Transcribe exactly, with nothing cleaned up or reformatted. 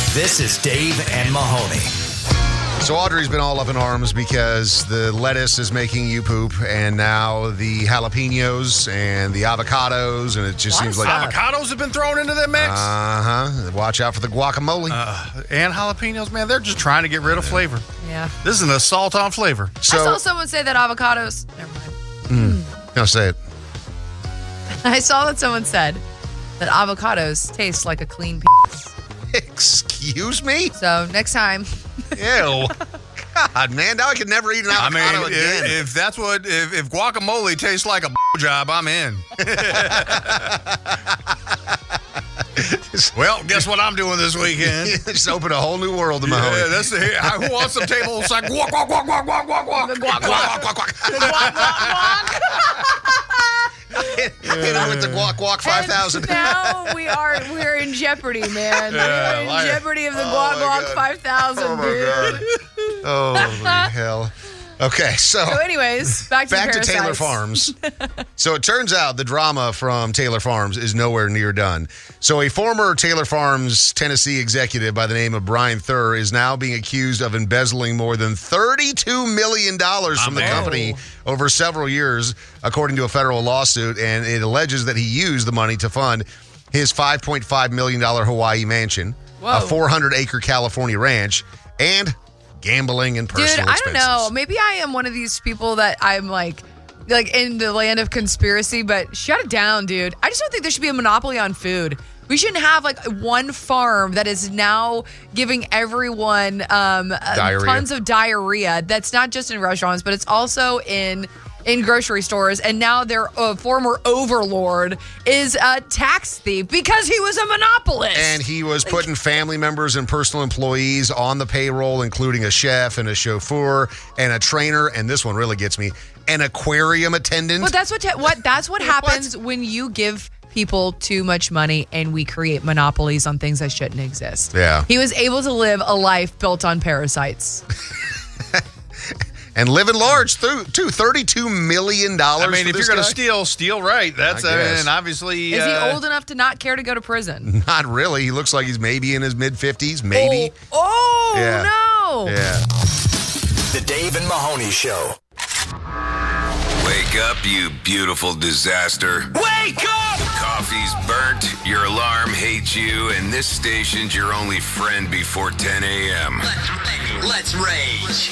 This is Dave and Mahoney. So Audrey's been all up in arms because the lettuce is making you poop, and now the jalapenos and the avocados, and it just seems like avocados have been thrown into that mix. Uh huh. Watch out for the guacamole Uh, and jalapenos, man, they're just trying to get rid of flavor. Yeah. This is an assault on flavor. So, I saw someone say that avocados. Never mind. Mm, no, say it. I saw that someone said that avocados taste like a clean piece. Excuse me? So next time. Ew. God, man, now I could never eat an I avocado mean, again. if, if that's what, if, if guacamole tastes like a job, I'm in. Well, guess what I'm doing this weekend? Just open a whole new world to Mahoney. Yeah, that's the, who wants some table sack? Guac, guac, guac, guac, guac, guac, guac. The guac, Guac, guac, guac, guac. Hit it with the guac, guac five thousand. And now we are we're in jeopardy, man. Yeah, we're in like- jeopardy of the Oh, guac my guac God. five thousand, Oh, my dude. God. Holy hell. Okay, so, So, anyways, back to back the to Taylor parasites. Farms. So it turns out the drama from Taylor Farms is nowhere near done. So a former Taylor Farms Tennessee executive by the name of Brian Thur is now being accused of embezzling more than thirty-two million dollars from the man. company over several years, according to a federal lawsuit. And it alleges that he used the money to fund his five point five million dollars Hawaii mansion, Whoa. a four hundred acre California ranch, and gambling and personal Dude, I expenses. don't know. Maybe I am one of these people that I'm like, like in the land of conspiracy, but shut it down, dude. I just don't think there should be a monopoly on food. We shouldn't have like one farm that is now giving everyone um, uh, Diarrhea. tons of diarrhea. That's not just in restaurants, but it's also in in grocery stores. And now their uh, former overlord is a tax thief because he was a monopolist. And he was putting family members and personal employees on the payroll, including a chef and a chauffeur and a trainer. And this one really gets me, an aquarium attendant. Well, that's what ta- what that's what happens when you give people too much money and we create monopolies on things that shouldn't exist. Yeah. He was able to live a life built on parasites. And living large, through, too. thirty-two million dollars. I mean, for if this you're going to guy? steal, steal right. That's, I I guess. mean, obviously. Is uh, he old enough to not care to go to prison? Not really. He looks like he's maybe in his mid-fifties, maybe. Oh, oh Yeah. no. Yeah. The Dave and Mahoney Show. Wake up, you beautiful disaster. Wake up! Coffee's burnt, your alarm hates you, and this station's your only friend before ten a.m. Let's rage.